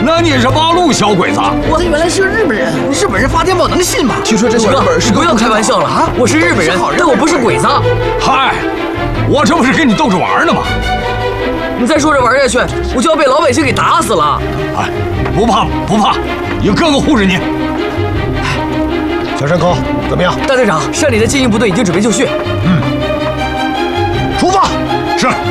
那你是八路小鬼子？ 他原来是个日本人，日本人发电报能信吗？ 听说这小日本是不要开玩笑了啊！我是日本人，但我不是鬼子。 嗨，我这不是跟你逗着玩呢吗？ 你再说这玩下去，我就要被老百姓给打死了。 哎，不怕不怕，有哥哥护着你。 小山口怎么样？ 大队长，山里的精英部队已经准备就绪。 出发。 是。